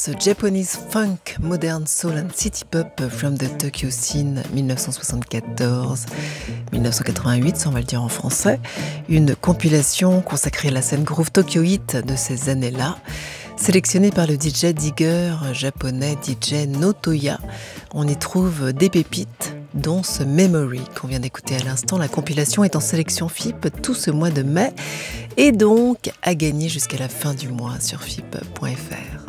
This Japanese Funk, Modern Soul and City Pop from the Tokyo Scene 1974-1988, on va le dire en français. Une compilation consacrée à la scène groove tokyoïte de ces années-là. Sélectionnée par le DJ digger japonais DJ Notoya, on y trouve des pépites, dont ce Memory qu'on vient d'écouter à l'instant. La compilation est en sélection FIP tout ce mois de mai et donc à gagner jusqu'à la fin du mois sur FIP.fr.